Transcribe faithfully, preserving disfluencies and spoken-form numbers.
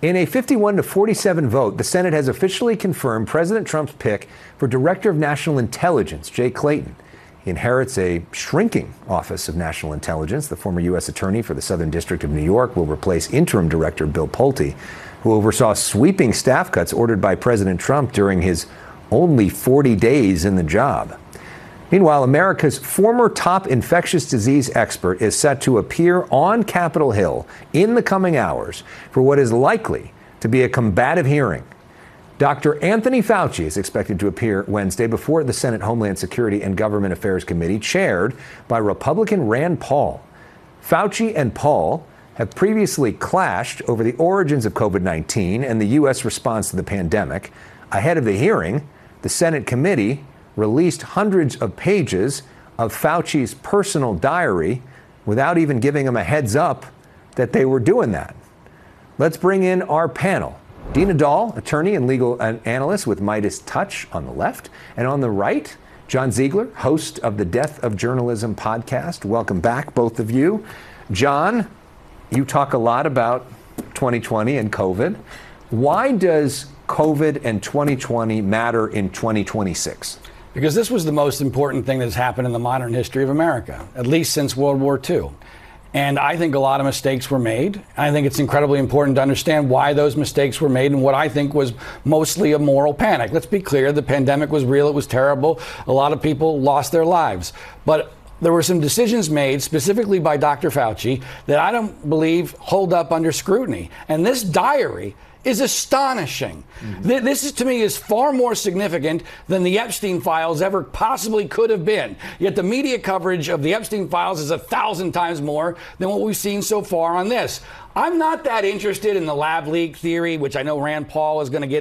In a fifty-one to forty-seven vote, the Senate has officially confirmed President Trump's pick for Director of National Intelligence, Jay Clayton. He inherits a shrinking Office of National Intelligence. The former U S Attorney for the Southern District of New York will replace Interim Director Bill Pulte, who oversaw sweeping staff cuts ordered by President Trump during his only forty days in the job. Meanwhile, America's former top infectious disease expert is set to appear on Capitol Hill in the coming hours for what is likely to be a combative hearing. Doctor Anthony Fauci is expected to appear Wednesday before the Senate Homeland Security and Government Affairs Committee, chaired by Republican Rand Paul. Fauci and Paul have previously clashed over the origins of COVID nineteen and the U S response to the pandemic. Ahead of the hearing, the Senate committee released hundreds of pages of Fauci's personal diary without even giving him a heads up that they were doing that. Let's bring in our panel. Dina Dahl, attorney and legal analyst with Midas Touch on the left, and on the right, John Ziegler, host of the Death of Journalism podcast. Welcome back, both of you. John, you talk a lot about twenty twenty and COVID. Why does COVID and twenty twenty matter in twenty twenty-six? Because this was the most important thing that's happened in the modern history of America, at least since World War Two. And I think a lot of mistakes were made. I think it's incredibly important to understand why those mistakes were made and what I think was mostly a moral panic. Let's be clear, the pandemic was real, it was terrible. A lot of people lost their lives. But there were some decisions made, specifically by Doctor Fauci, that I don't believe hold up under scrutiny. And this diary is astonishing. Mm-hmm. Th- this is, to me, is far more significant than the Epstein files ever possibly could have been. Yet the media coverage of the Epstein files is a thousand times more than what we've seen so far on this. I'm not that interested in the lab leak theory, which I know Rand Paul is going to get